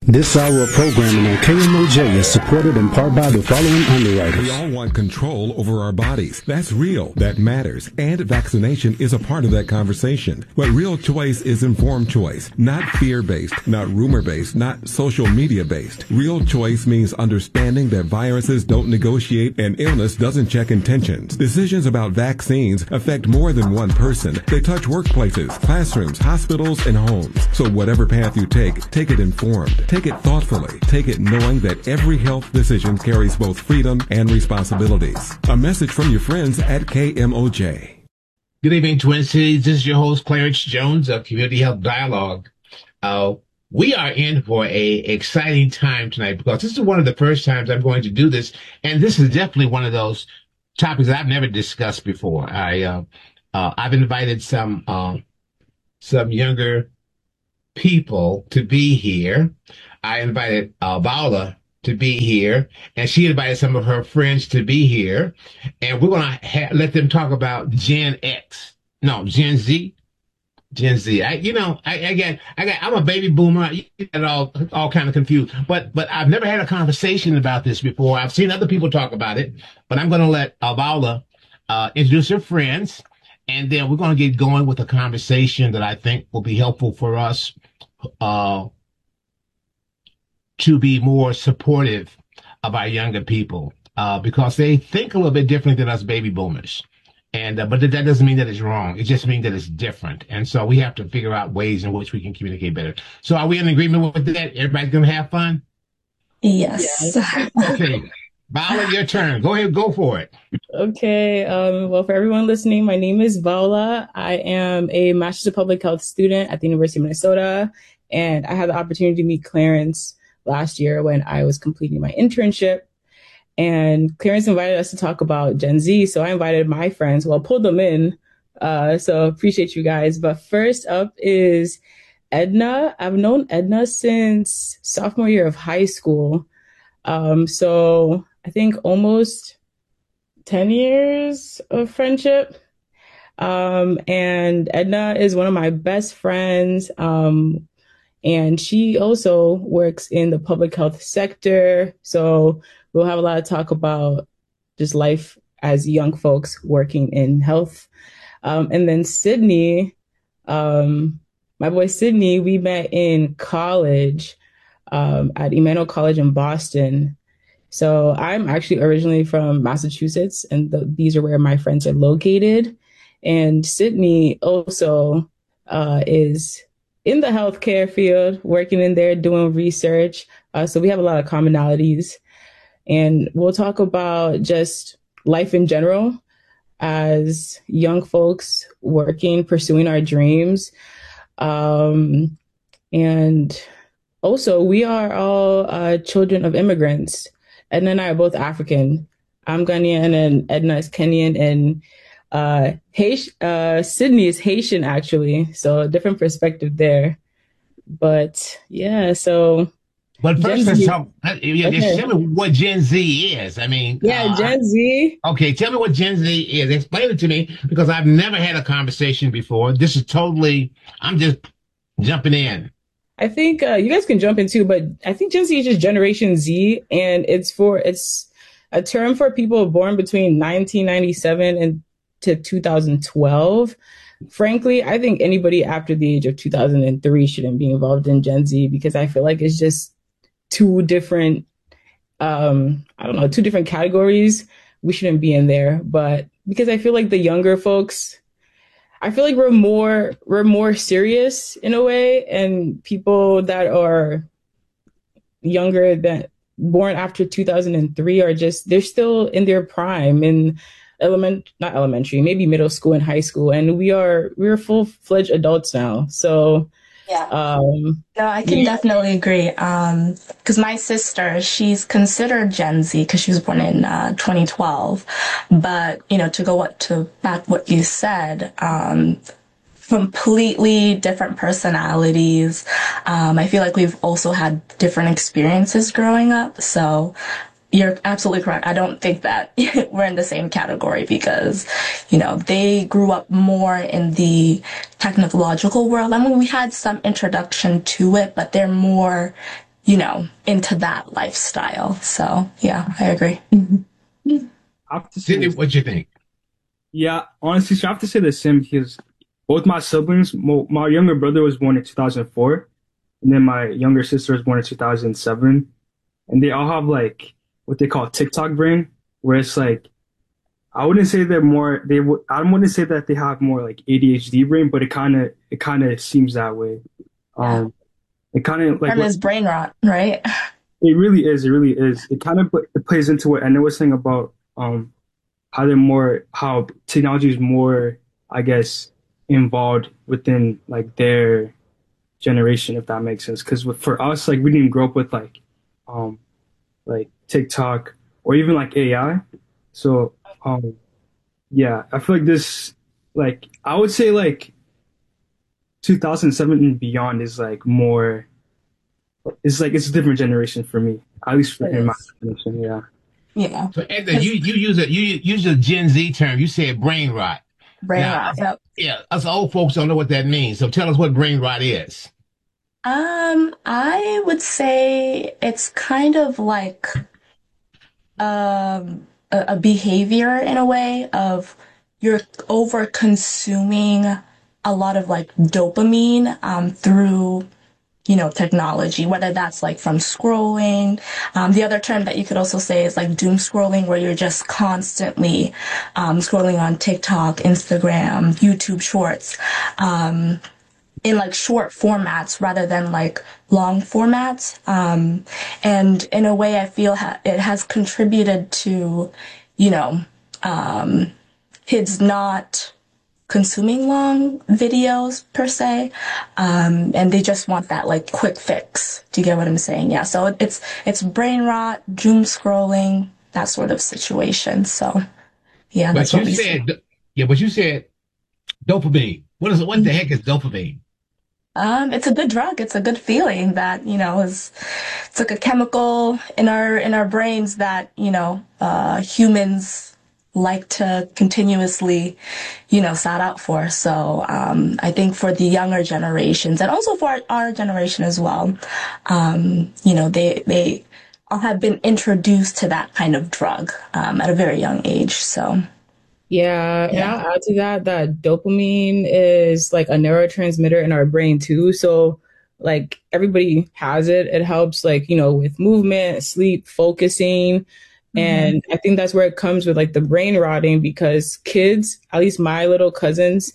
This hour of programming on KMOJ is supported in part by the following underwriters. We all want control over our bodies. That's real. That matters. And vaccination is a part of that conversation. But real choice is informed choice, not fear-based, not rumor-based, not social media-based. Real choice means understanding that viruses don't negotiate and illness doesn't check intentions. Decisions about vaccines affect more than one person. They touch workplaces, classrooms, hospitals, and homes. So whatever path you take it informed. Take it thoughtfully. Take it knowing that every health decision carries both freedom and responsibilities. A message from your friends at KMOJ. Good evening, Twin Cities. This is your host, Clarence Jones of Community Health Dialogue. We are in for a exciting time tonight because this is one of the first times I'm going to do this, and this is definitely one of those topics that I've never discussed before. I've invited some younger people to be here. I invited Vala to be here, and she invited some of her friends to be here, and we're going to let them talk about Gen Z. I'm a baby boomer. I get all kind of confused, but I've never had a conversation about this before. I've seen other people talk about it, but I'm going to let Vala introduce her friends, and then we're going to get going with a conversation that I think will be helpful for us to be more supportive of our younger people, because they think a little bit different than us baby boomers. But that doesn't mean that it's wrong. It just means that it's different. And so we have to figure out ways in which we can communicate better. So are we in agreement with that? Everybody's going to have fun? Yes. Okay. Vala, your turn. Go ahead, go for it. Okay. Well, for everyone listening, my name is Vala. I am a Master's of Public Health student at the University of Minnesota. And I had the opportunity to meet Clarence last year when I was completing my internship. And Clarence invited us to talk about Gen Z. So I invited my friends, pulled them in. So appreciate you guys. But first up is Edna. I've known Edna since sophomore year of high school. So I think almost 10 years of friendship. And Edna is one of my best friends. And she also works in the public health sector. So we'll have a lot of talk about just life as young folks working in health. And then Sydney, my boy Sydney, we met in college at Emmanuel College in Boston. So I'm actually originally from Massachusetts, and these are where my friends are located. And Sydney also is in the healthcare field, working in there, doing research. So we have a lot of commonalities. And we'll talk about just life in general as young folks working, pursuing our dreams. And also, we are all children of immigrants. Edna and I are both African. I'm Ghanaian and Edna is Kenyan, and Sydney is Haitian, actually. So a different perspective there. But yeah, so. But first, let's talk. Just tell me what Gen Z is. Gen Z. Okay, tell me what Gen Z is. Explain it to me, because I've never had a conversation before. This is I'm just jumping in. I think you guys can jump in too, but I think Gen Z is just Generation Z, and it's a term for people born between 1997 and to 2012. Frankly, I think anybody after the age of 2003 shouldn't be involved in Gen Z, because I feel like it's just two different categories. We shouldn't be in there. But because I feel like the younger folks, I feel like we're more serious in a way, and people that are younger, that born after 2003 they're still in their prime in not elementary, maybe middle school and high school. And we're full-fledged adults now. So yeah. No, I can definitely agree. Because my sister, she's considered Gen Z because she was born in 2012. But, to go back what you said, completely different personalities. I feel like we've also had different experiences growing up. So you're absolutely correct. I don't think that we're in the same category because, they grew up more in the technological world. I mean, we had some introduction to it, but they're more into that lifestyle. So yeah, I agree. I have to say Sydney, this. what you think? Yeah, honestly, so I have to say the same because both my siblings, my younger brother was born in 2004, and then my younger sister was born in 2007, and they all have like what they call TikTok brain, where it's like I wouldn't say they're more they would I wouldn't say that they have more like ADHD brain, but it kind of seems that way. Yeah. Um, it kind of like Term is brain rot, right? it really is. It really is. It kind of it plays into what Anna was saying about how technology is more, I guess, involved within like their generation, if that makes sense. Because for us, like we didn't grow up with like TikTok or even like AI. So yeah, I feel like this like I would say like 2007 and beyond is like more. It's like it's a different generation for me, at least It in my is. generation. Yeah. Yeah. So, Edna, 'Cause you use a Gen Z term. You said brain rot. brain Now, rot. Yep. yeah, us old folks don't know what that means. So tell us what brain rot is. I would say it's kind of like a behavior in a way of you're over consuming a lot of like dopamine through technology, whether that's like from scrolling. The other term that you could also say is like doom scrolling, where you're just constantly scrolling on TikTok, Instagram, YouTube Shorts, in like short formats rather than like long formats. And in a way, I feel it has contributed to, you know, kids not consuming long videos per se, and they just want that like quick fix. Do you get what I'm saying? Yeah. So it's brain rot, doom scrolling, that sort of situation. So yeah, that's But what you we see. said, yeah, but you said dopamine. What the heck is dopamine? It's a good drug. It's a good feeling that, is it's like a chemical in our brains that, humans like to continuously, sought out for. So, I think for the younger generations and also for our generation as well, they all have been introduced to that kind of drug, at a very young age. So, Yeah, and yeah. I'll add to that dopamine is like a neurotransmitter in our brain too. So like everybody has it. It helps like, with movement, sleep, focusing. Mm-hmm. And I think that's where it comes with like the brain rotting because kids, at least my little cousins,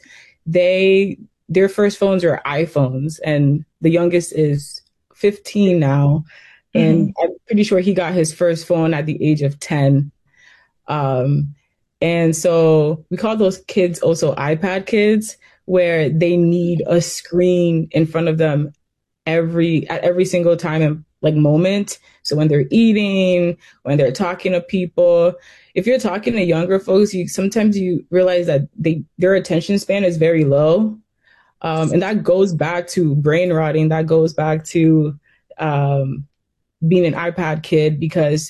their first phones are iPhones and the youngest is 15 now. Mm-hmm. And I'm pretty sure he got his first phone at the age of 10. Um, and so we call those kids also iPad kids, where they need a screen in front of them at every single time and like moment. So when they're eating, when they're talking to people, if you're talking to younger folks, sometimes you realize that their attention span is very low. And that goes back to brain rotting. That goes back to being an iPad kid because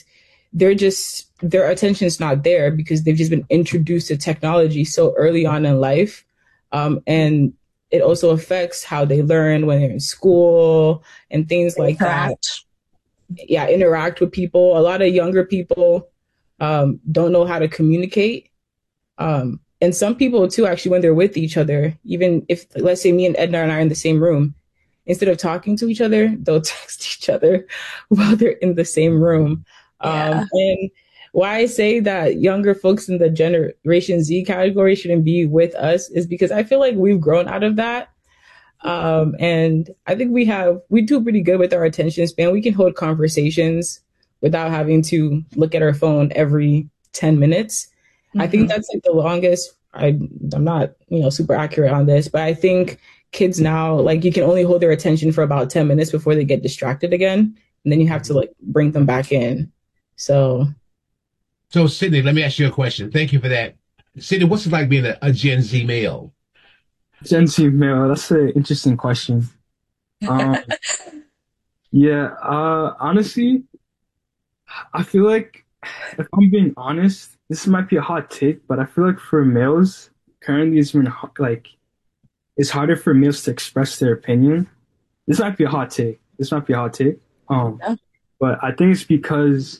their attention's not there because they've just been introduced to technology so early on in life. And it also affects how they learn when they're in school and things like that. Yeah, interact with people. A lot of younger people don't know how to communicate. And some people too, actually, when they're with each other, even if, let's say me and Edna and I are in the same room, instead of talking to each other, they'll text each other while they're in the same room. Yeah. And why I say that younger folks in the Generation Z category shouldn't be with us is because I feel like we've grown out of that. And I think we do pretty good with our attention span. We can hold conversations without having to look at our phone every 10 minutes. Mm-hmm. I think that's like the longest. I'm not, super accurate on this, but I think kids now, like you can only hold their attention for about 10 minutes before they get distracted again. And then you have to like bring them back in. So Sydney, let me ask you a question. Thank you for that. Sydney, what's it like being a Gen Z male? Gen Z male, that's an interesting question. Yeah, honestly, I feel like if I'm being honest, this might be a hot take, but I feel like for males, currently it's harder for males to express their opinion. This might be a hot take. Yeah. But I think it's because,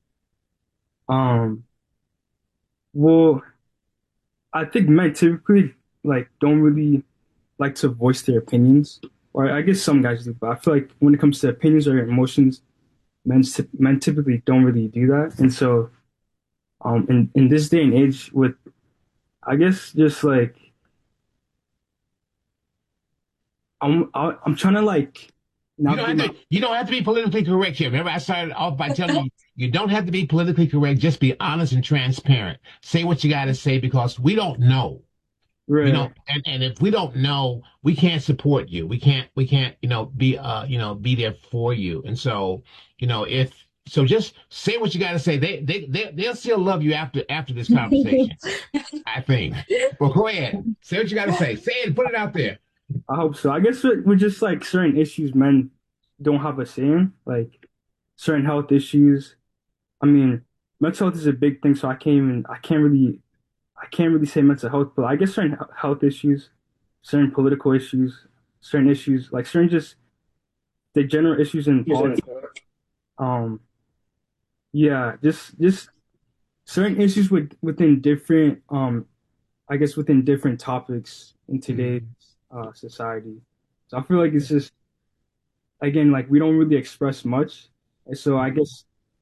um, well, I think men typically like don't really like to voice their opinions, or I guess some guys do, but I feel like when it comes to opinions or emotions, men typically don't really do that. And so, in this day and age, with I guess just like I'm trying to like not be my You don't have to be politically correct here. Remember, I started off by telling you you don't have to be politically correct. Just be honest and transparent. Say what you got to say because we don't know. We right. don't, and if we don't know, we can't support you. We can't, be there for you. And so, if so, just say what you got to say. They'll still love you after this conversation. I think. Well, go ahead. Say what you got to say. Say it. Put it out there. I hope so. I guess with just like certain issues men don't have a say in, like certain health issues. I mean, mental health is a big thing, so I can't really say mental health, but I guess certain health issues, certain political issues, certain issues, like certain just the general issues in politics. Um, yeah, just certain issues within different I guess within different topics in today's society. So I feel like it's just again like we don't really express much. And so I guess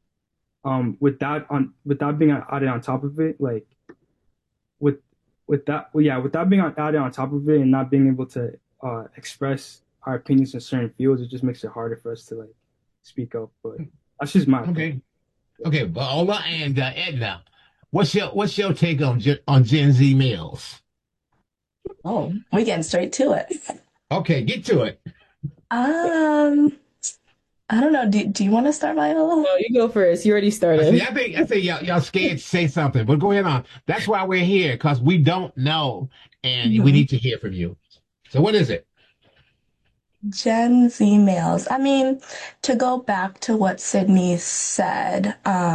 with that being added on top of it, like with with that being added on top of it and not being able to express our opinions in certain fields, it just makes it harder for us to like speak up. But that's just my opinion. Okay. Okay. Viola and Edna, what's your take on Gen Z males? Oh, we getting straight to it. Okay, get to it. Um, I don't know. Do you want to start, Viola? No, you go first. You already I see. started. I think y'all scared to say something, but go ahead on. That's why we're here because we don't know, and we Mhm. need to hear from you. So, what is it? Gen Z males. I mean, to go back to what Sydney said,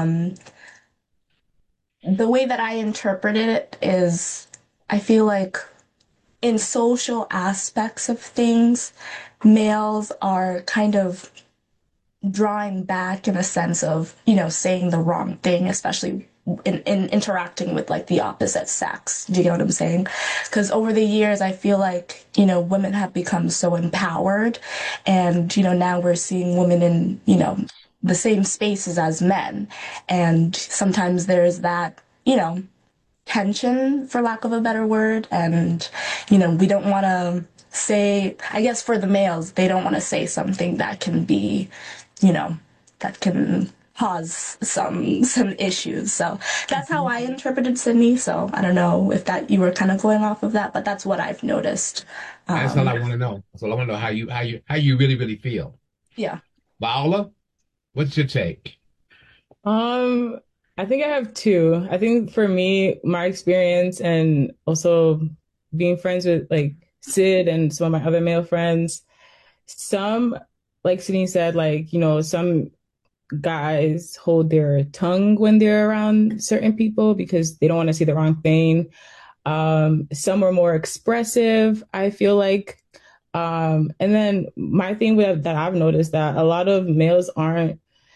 the way that I interpreted it is I feel like in social aspects of things, males are kind of drawing back in a sense of, saying the wrong thing, especially in interacting with like the opposite sex. Do you get what I'm saying? Because over the years, I feel like, women have become so empowered and, now we're seeing women in, the same spaces as men. And sometimes there's that, tension, for lack of a better word. And, we don't want to say, I guess for the males, they don't want to say something that can be, you know, that can cause some issues. So that's how I interpreted Sydney. So I don't know if that you were kind of going off of that, but that's what I've noticed. That's all I want to know. So I want to know how you really really feel. Yeah. Viola, what's your take? Um, I think I have two. I think for me, my experience and also being friends with like Sid and some of my other male friends, some, like Sydney said, like, some guys hold their tongue when they're around certain people because they don't want to say the wrong thing. Some are more expressive, I feel like. And then my thing that I've noticed that a lot of males aren't,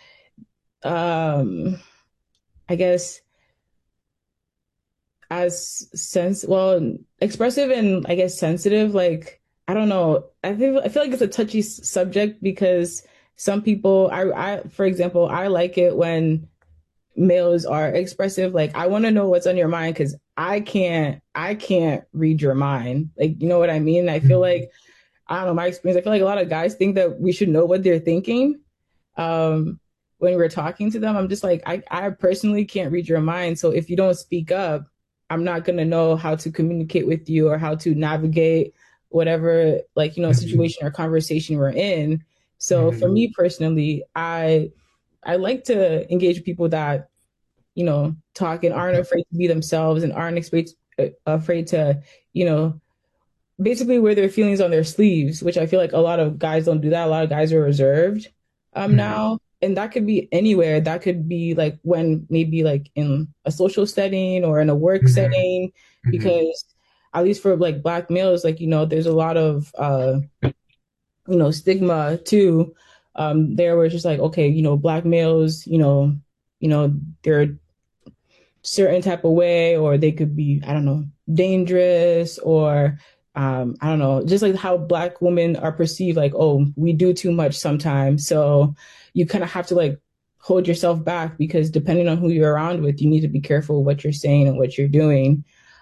um, I guess, expressive and I guess sensitive. Like, I don't know. I feel like it's a touchy subject because some people, for example, I like it when males are expressive. Like, I want to know what's on your mind because I can't read your mind. Like, you know what I mean? I feel like, I don't know, my experience, I feel like a lot of guys think that we should know what they're thinking. When we're talking to them, I'm just like, I personally can't read your mind. So if you don't speak up, I'm not going to know how to communicate with you or how to navigate whatever, like, situation or conversation we're in. So for me personally, I like to engage with people that, talk and aren't afraid to be themselves and aren't afraid to, basically wear their feelings on their sleeves, which I feel like a lot of guys don't do that. A lot of guys are reserved now. And that could be anywhere. That could be like when maybe like in a social setting or in a work setting, because at least for like Black males, like, there's a lot of, stigma too, there was just like, okay, black males, they're certain type of way, or they could be, I don't know, dangerous, or I don't know, just like how black women are perceived, like, oh, we do too much sometimes. So you kind of have to like hold yourself back, because depending on who you're around with, you need to be careful what you're saying and what you're doing.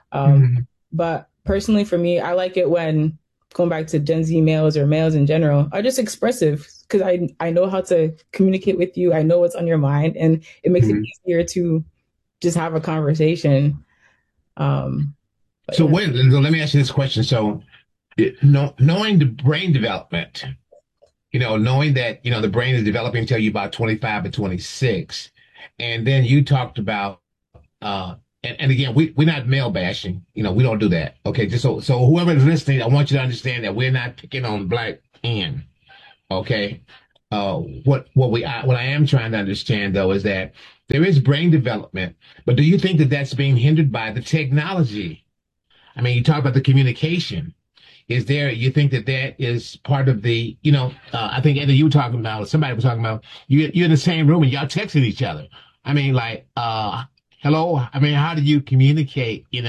But personally, for me, I like it when, going back to Gen Z males or males in general, are just expressive, because I know how to communicate with you. I know what's on your mind, and it makes it easier to just have a conversation. So let me ask you this question. So, knowing the brain development, knowing that, the brain is developing until you're about 25 or 26. And then you talked about, and again, we're not male bashing, we don't do that. Okay. Just so whoever is listening, I want you to understand that we're not picking on black men. Okay. What I am trying to understand though is that there is brain development, but do you think that that's being hindered by the technology? I mean, you talk about the communication. You think that is part of the, I think either you were talking about, or somebody was talking about, you're in the same room and y'all texting each other. I mean, like, hello. I mean, how do you communicate, with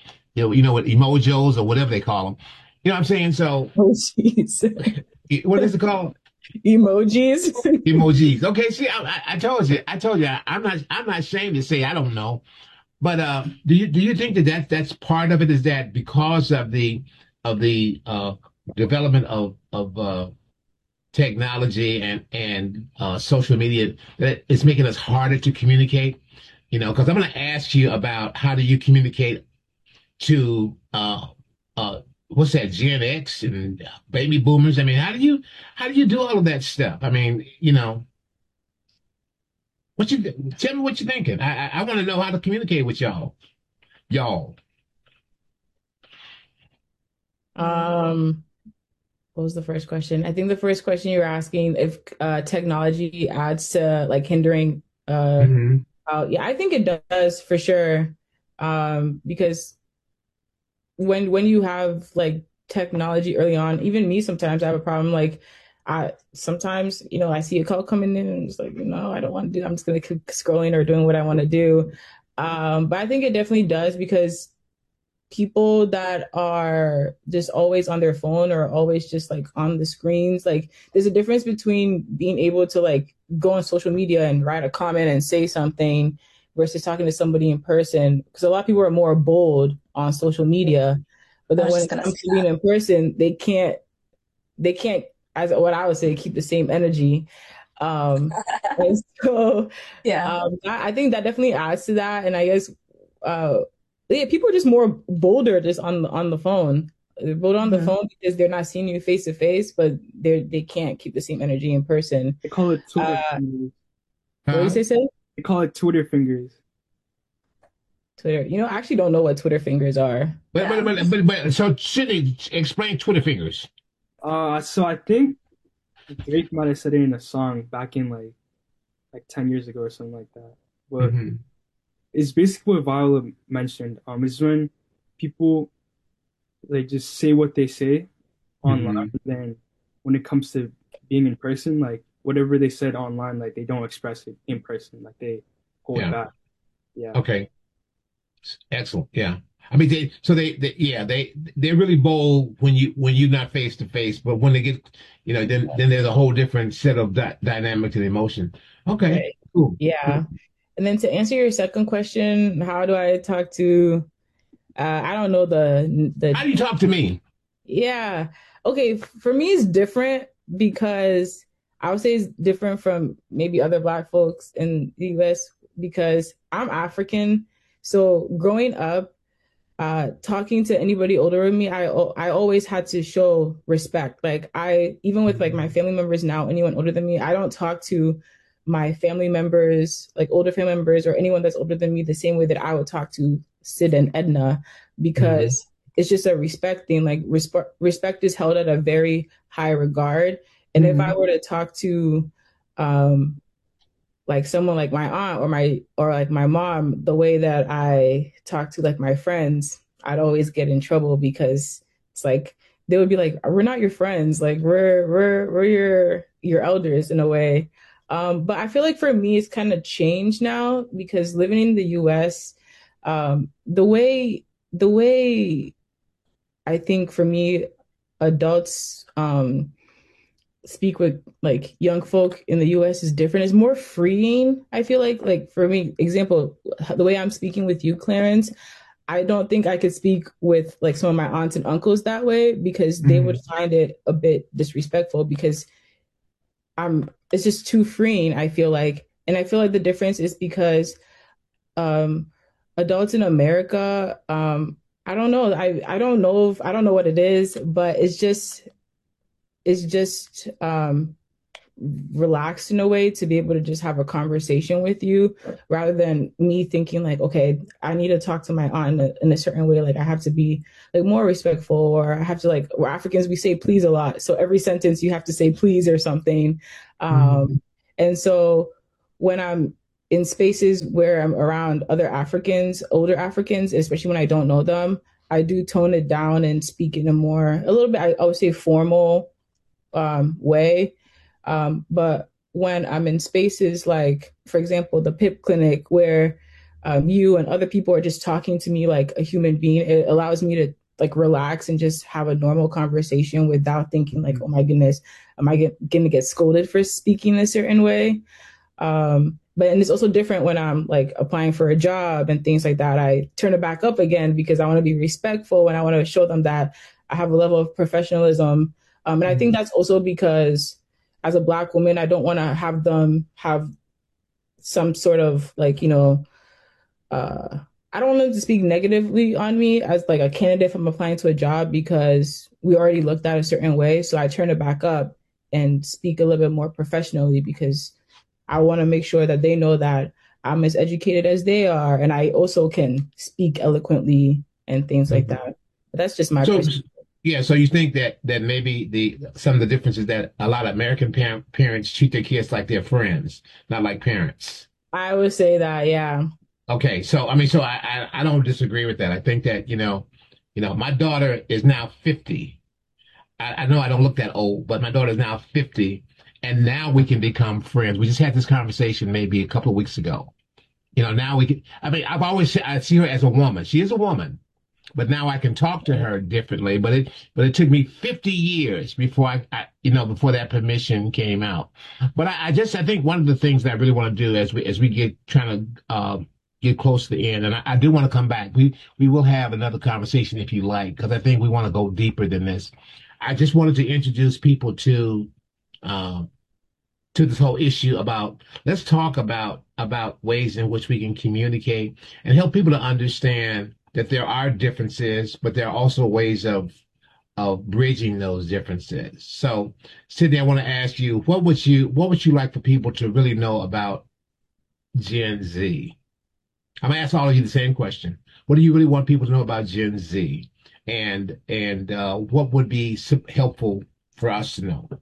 emojis or whatever they call them? You know what I'm saying? So, what is it called? Emojis. Emojis. Okay. See, I told you, I'm not ashamed to say I don't know. But do you think that's part of it? Is that because of the development of technology and social media, that it's making us harder to communicate? Because I'm going to ask you about, how do you communicate to what's that, Gen X and baby boomers? I mean, how do you do all of that stuff? I mean, tell me what you're thinking. I want to know how to communicate with y'all. What was the first question? I think the first question you were asking if technology adds to like hindering. Yeah, I think it does for sure. Because when you have like technology early on, even me, sometimes I have a problem. Like, sometimes, I see a call coming in and it's like, I don't want to do, I'm just going to keep scrolling or doing what I want to do. But I think it definitely does, because people that are just always on their phone or always just like on the screens, like there's a difference between being able to like go on social media and write a comment and say something versus talking to somebody in person. Because a lot of people are more bold on social media, but then when it comes to being in person, they can't, as what I would say, keep the same energy. And so, yeah, I think that definitely adds to that. And I guess, people are just more bolder just on the phone. They're bolder on the phone because they're not seeing you face to face, but they can't keep the same energy in person. They call it Twitter fingers. What did you say? They call it Twitter fingers. Twitter. I actually don't know what Twitter fingers are. But so Sydney, explain Twitter fingers. So I think Drake might have said it in a song back in like 10 years ago or something like that. But it's basically what Viola mentioned. Is when people like just say what they say online, but then when it comes to being in person, like whatever they said online, like they don't express it in person, like they hold it back. Yeah. Okay. Excellent. Yeah. I mean, they're really bold when you're not face to face, but when they get, then there's a whole different set of dynamic and emotion. Okay. Right. Cool. Yeah. And then to answer your second question, how do I talk to? I don't know the. How do you talk to me? Yeah. Okay. For me, it's different because I would say it's different from maybe other Black folks in the U.S. because I'm African. So growing up, talking to anybody older than me, I always had to show respect. Like even with like my family members now, anyone older than me, I don't talk to my family members, like older family members or anyone that's older than me the same way that I would talk to Sid and Edna, because it's just a respect thing. Like respect is held at a very high regard. And if I were to talk to, like someone like my aunt or like my mom, the way that I talk to like my friends, I'd always get in trouble because it's like, they would be like, we're not your friends. Like we're your your elders in a way. But I feel like for me, it's kind of changed now because living in the US, the way I think for me, adults speak with like young folk in the US is different. It's more freeing. I feel like for me, example, the way I'm speaking with you, Clarence, I don't think I could speak with like some of my aunts and uncles that way because they would find it a bit disrespectful because it's just too freeing, I feel like. And I feel like the difference is because um adults in America, I don't know. I don't know what it is, but it's just relaxed in a way to be able to just have a conversation with you rather than me thinking like, okay, I need to talk to my aunt in a certain way. Like I have to be like more respectful or I have to like, we're Africans, we say please a lot. So every sentence you have to say please or something. And so when I'm in spaces where I'm around other Africans, older Africans, especially when I don't know them, I do tone it down and speak in a little bit, I would say formal way. But when I'm in spaces like, for example, the PIP clinic, where you and other people are just talking to me like a human being, it allows me to like relax and just have a normal conversation without thinking like, oh my goodness, am I going to get scolded for speaking a certain way? But and it's also different when I'm like applying for a job and things like that. I turn it back up again because I want to be respectful and I want to show them that I have a level of professionalism. And I think that's also because as a Black woman, I don't want to have them have some sort of like, I don't want them to speak negatively on me as like a candidate if I'm applying to a job because we already looked at a certain way. So I turn it back up and speak a little bit more professionally because I want to make sure that they know that I'm as educated as they are. And I also can speak eloquently and things like that. But that's just my perspective. Yeah, so you think that maybe some of the differences that a lot of American parents treat their kids like they're friends, not like parents. I would say that, yeah. Okay, so I mean, so I don't disagree with that. I think that my daughter is now 50. I know I don't look that old, but my daughter is now 50, and now we can become friends. We just had this conversation maybe a couple of weeks ago. Now we can. I mean, I see her as a woman. She is a woman. But now I can talk to her differently. But it took me 50 years before before that permission came out. But I think one of the things that I really want to do as we get trying to get close to the end, and I do want to come back. We will have another conversation if you like, because I think we want to go deeper than this. I just wanted to introduce people to this whole issue about, let's talk about ways in which we can communicate and help people to understand that there are differences, but there are also ways of bridging those differences. So, Sydney, I want to ask you, what would you like for people to really know about Gen Z? I'm gonna ask all of you the same question. What do you really want people to know about Gen Z, and what would be helpful for us to know?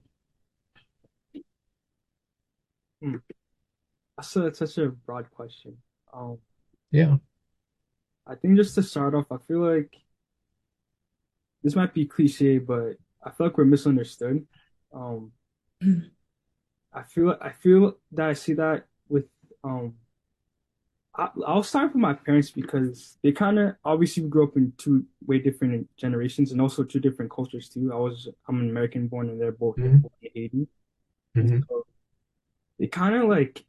That's such a broad question. Yeah. I think just to start off, I feel like this might be cliche, but I feel like we're misunderstood. I feel that I see that with I'll start with my parents because they kind of obviously grew up in two way different generations and also two different cultures too. I'm an American born and they're both born in Haiti. So they kind of like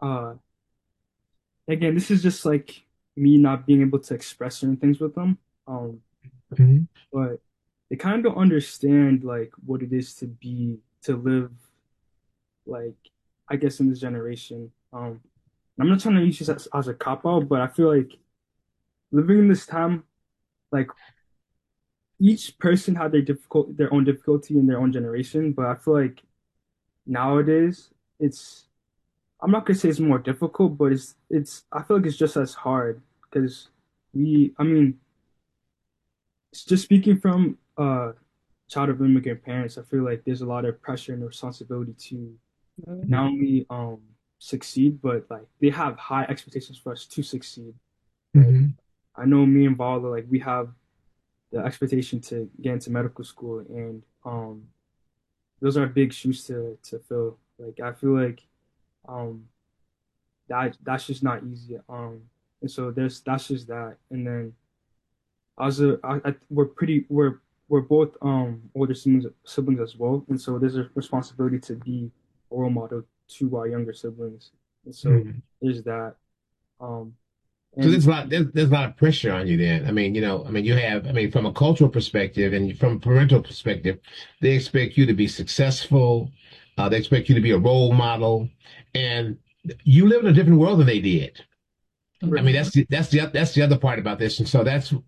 again, this is just like me not being able to express certain things with them. But they kind of don't understand like what it is to live like I guess in this generation. I'm not trying to use this as a cop out, but I feel like living in this time, like each person had their own difficulty in their own generation. But I feel like nowadays I'm not gonna say it's more difficult, but I feel like it's just as hard because I mean, it's just speaking from child of immigrant parents, I feel like there's a lot of pressure and responsibility to not only succeed, but like they have high expectations for us to succeed. Like, I know me and Vala, like we have the expectation to get into medical school, and those are big shoes to fill. Like I feel like um that's just not easy. And so that's just that. And then we're both older siblings as well, and so there's a responsibility to be a role model to our younger siblings. And so Mhm. there's that. Um, So and there's a lot of pressure on you then. I mean, you have, I mean, from a cultural perspective and from a parental perspective, they expect you to be successful. They expect you to be a role model, and you live in a different world than they did. I mean, that's the other part about this. And so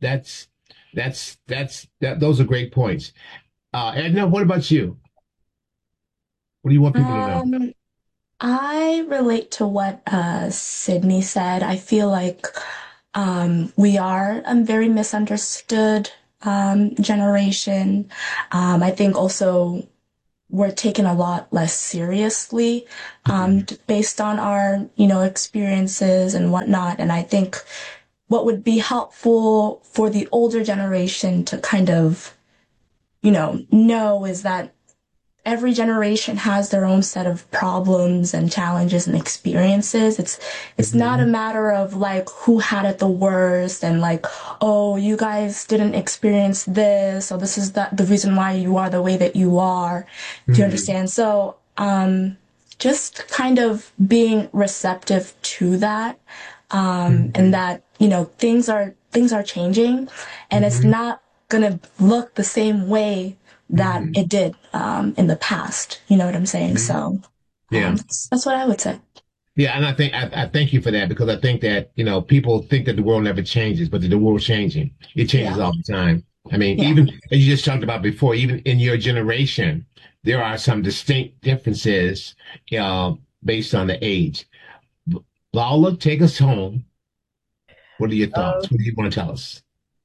those are great points. Edna, what about you? What do you want people to know? Um, I relate to what Sydney said. I feel like we are a very misunderstood generation. I think also we're taken a lot less seriously based on our, experiences and whatnot. And I think what would be helpful for the older generation to kind of, know is that every generation has their own set of problems and challenges and experiences. It's not a Mhm. matter of like who had it the worst and like, oh, you guys didn't experience this, so this is the reason why you are the way that you are. Do you Mhm. understand? So, just kind of being receptive to that, and Mhm. that, things are changing and it's Mhm. not gonna look the same way that Mhm. it did in the past. You know what I'm saying? Mhm. So Yeah. that's what I would say. Yeah, and I thank you for that because I think that, people think that the world never changes, but the world's changing. It changes Yeah, all the time. I mean, yeah. even as you just talked about before, even in your generation, there are some distinct differences, based on the age. Lala, take us home. What are your Uh, thoughts? What do you want to tell us?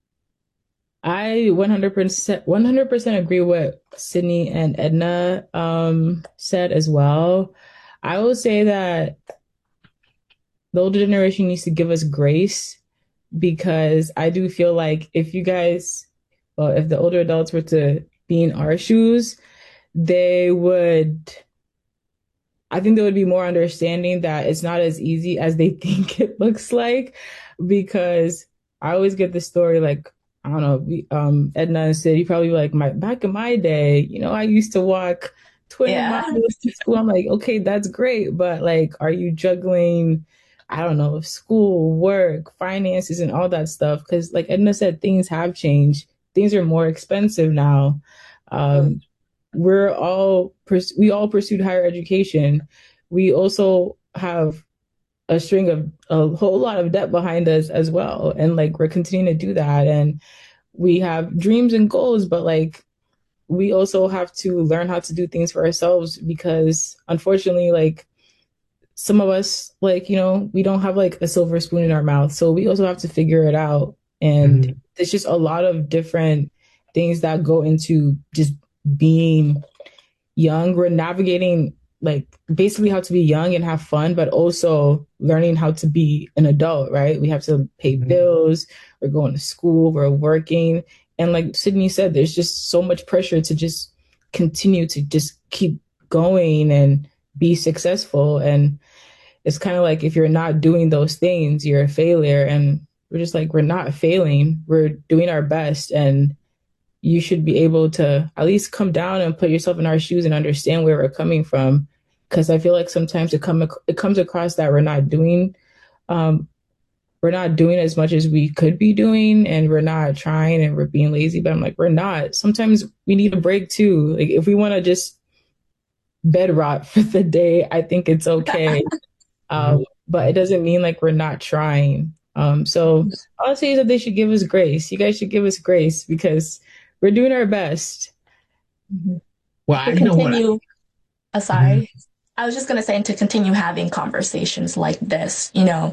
I 100% agree with Sydney and Edna said as well. I will say that the older generation needs to give us grace because I do feel like if the older adults were to be in our shoes, they would, I think they would be more understanding that it's not as easy as they think it looks like. Because I always get the story like, I don't know, Edna and Sid, you probably be like, back in my day, I used to walk 20 miles Yeah. to school. I'm like, okay, that's great, but like, are you juggling, I don't know, school, work, finances, and all that stuff? Because like Edna said, things have changed. Things are more expensive now. Um, we all pursued higher education. We also have a whole lot of debt behind us as well, and like we're continuing to do that, and we have dreams and goals, but like we also have to learn how to do things for ourselves because unfortunately, like some of us, like, we don't have like a silver spoon in our mouth, so we also have to figure it out. And Mhm. there's just a lot of different things that go into just being young. We're navigating like basically how to be young and have fun, but also learning how to be an adult, right? We have to pay Mhm. bills, we're going to school, we're working. And like Sydney said, there's just so much pressure to just continue to just keep going and be successful. And it's kind of like if you're not doing those things, you're a failure. And we're just like, we're not failing, we're doing our best. And you should be able to at least come down and put yourself in our shoes and understand where we're coming from. Because I feel like sometimes it comes across that um, we're not doing as much as we could be doing, and we're not trying, and we're being lazy. But I'm like, we're not. Sometimes we need a break too. Like if we want to just bed rot for the day, I think it's okay. But it doesn't mean like we're not trying. So all I'll say is that they should give us grace. You guys should give us grace because we're doing our best. Mhm. Well, To you know what? continue, Mhm. sorry. I was just gonna say, and to continue having conversations like this,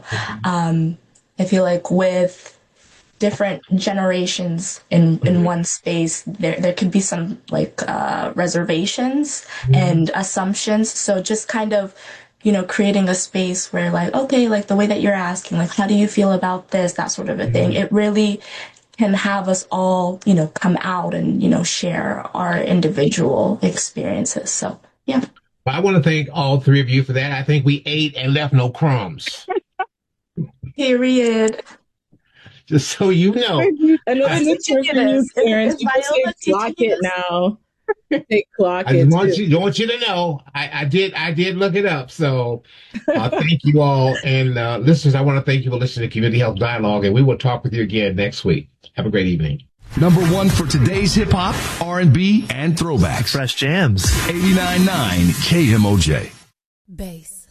I feel like with different generations in Mhm. one space, there could be some like reservations Mhm. and assumptions. So just kind of, creating a space where like, okay, like the way that you're asking, like, how do you feel about this, that sort of a thing. Mhm. It really can have us all, you know, come out and, you know, share our individual experiences. So, yeah. I want to thank all three of you for that. I think we ate and left no crumbs. Period. Just so you know. Another new term for you, Clarence. You can say clock it now. Hey, clock I it. want you to know. I did look it up. So thank you all. And listeners, I want to thank you for listening to Community Health Dialogue. And we will talk with you again next week. Have a great evening. Number one for today's hip hop, R&B, and throwbacks. Fresh jams. 89.9 KMOJ. Bass.